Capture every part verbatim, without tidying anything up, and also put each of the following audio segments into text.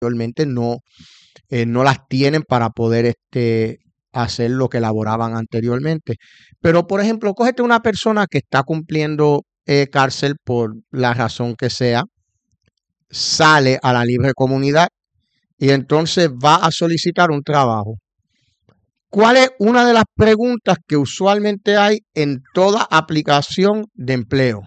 actualmente no, eh, no las tienen para poder este, hacer lo que elaboraban anteriormente. Pero, por ejemplo, cógete una persona que está cumpliendo eh, cárcel por la razón que sea, sale a la libre comunidad y entonces va a solicitar un trabajo. ¿Cuál es una de las preguntas que usualmente hay en toda aplicación de empleo?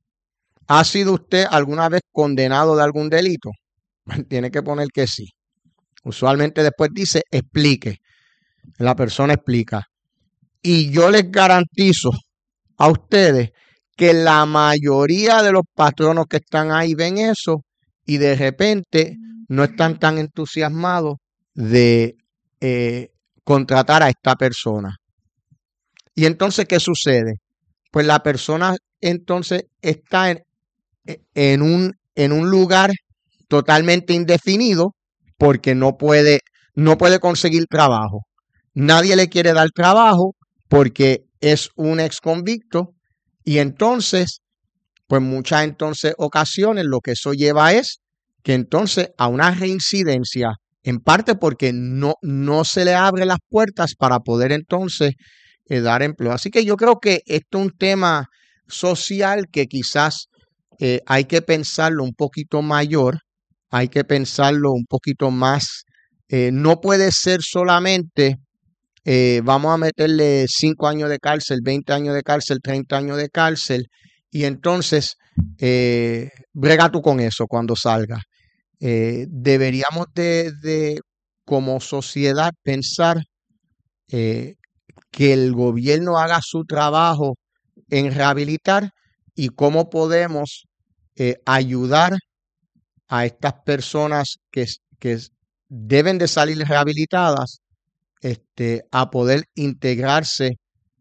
¿Ha sido usted alguna vez condenado de algún delito? Tiene que poner que sí. Usualmente después dice explique. La persona explica. Y yo les garantizo a ustedes que la mayoría de los patronos que están ahí ven eso y de repente no están tan entusiasmados de eh, contratar a esta persona. Y entonces, ¿qué sucede? Pues la persona entonces está en, en, un, en un lugar totalmente indefinido porque no puede, no puede conseguir trabajo. Nadie le quiere dar trabajo porque es un ex convicto y entonces, pues muchas entonces ocasiones lo que eso lleva es que entonces a una reincidencia, en parte porque no, no se le abren las puertas para poder entonces eh, dar empleo. Así que yo creo que esto es un tema social que quizás eh, hay que pensarlo un poquito mayor, hay que pensarlo un poquito más. Eh, no puede ser solamente, eh, vamos a meterle cinco años de cárcel, veinte años de cárcel, treinta años de cárcel, y entonces eh, brega tú con eso cuando salgas. Eh, deberíamos de, de, como sociedad, pensar eh, que el gobierno haga su trabajo en rehabilitar y cómo podemos eh, ayudar a estas personas que, que deben de salir rehabilitadas este, a poder integrarse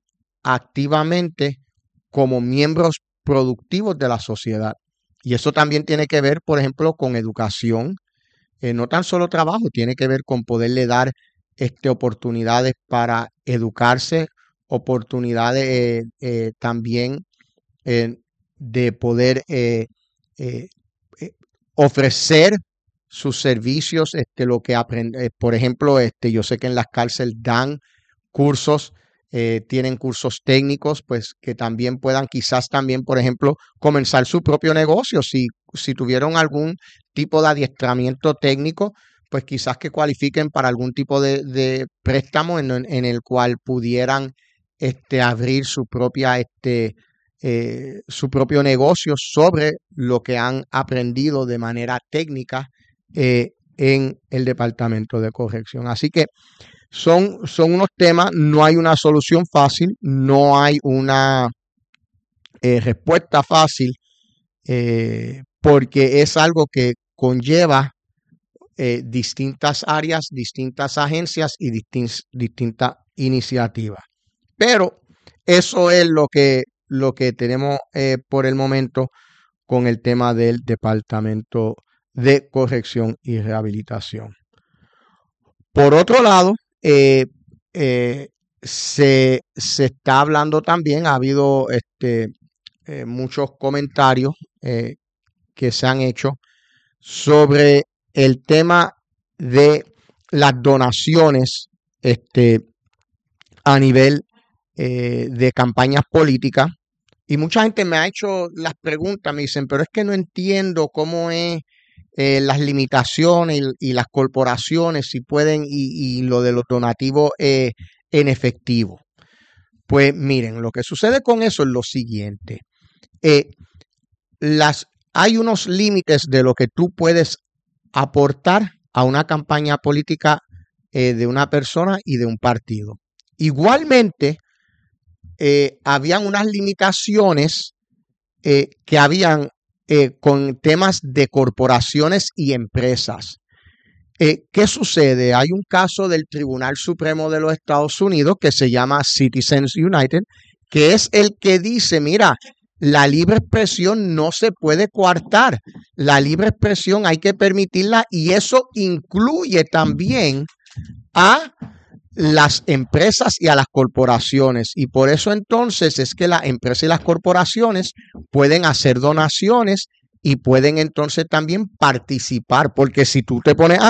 activamente como miembros productivos de la sociedad. Y eso también tiene que ver, por ejemplo, con educación. Eh, no tan solo trabajo, tiene que ver con poderle dar este, oportunidades para educarse, oportunidades eh, eh, también eh, de poder eh, eh, eh, ofrecer sus servicios, este, lo que aprende, eh, por ejemplo, este, yo sé que en las cárceles dan cursos, eh, tienen cursos técnicos, pues que también puedan quizás también, por ejemplo, comenzar su propio negocio. Si, si tuvieron algún tipo de adiestramiento técnico, pues quizás que cualifiquen para algún tipo de, de préstamo en, en el cual pudieran este, abrir su propia este, eh, su propio negocio sobre lo que han aprendido de manera técnica eh, en el Departamento de Corrección. Así que son, son unos temas, no hay una solución fácil, no hay una eh, respuesta fácil, eh, porque es algo que conlleva eh, distintas áreas, distintas agencias y distin- distintas iniciativas. Pero eso es lo que, lo que tenemos eh, por el momento con el tema del Departamento de Corrección y Rehabilitación. Por otro lado, eh, eh, se, se está hablando también, ha habido este, eh, muchos comentarios eh, que se han hecho sobre el tema de las donaciones este, a nivel eh, de campañas políticas. Y mucha gente me ha hecho las preguntas, me dicen, pero es que no entiendo cómo es eh, las limitaciones y, y las corporaciones, si pueden, y, y lo de los donativos eh, en efectivo. Pues miren, lo que sucede con eso es lo siguiente. Eh, las, hay unos límites de lo que tú puedes aportar a una campaña política eh, de una persona y de un partido. Igualmente, eh, habían unas limitaciones eh, que habían eh, con temas de corporaciones y empresas. Eh, ¿Qué sucede? Hay un caso del Tribunal Supremo de los Estados Unidos que se llama Citizens United, que es el que dice, mira, la libre expresión no se puede coartar. La libre expresión hay que permitirla y eso incluye también a las empresas y a las corporaciones. Y por eso entonces es que las empresas y las corporaciones pueden hacer donaciones y pueden entonces también participar. Porque si tú te pones a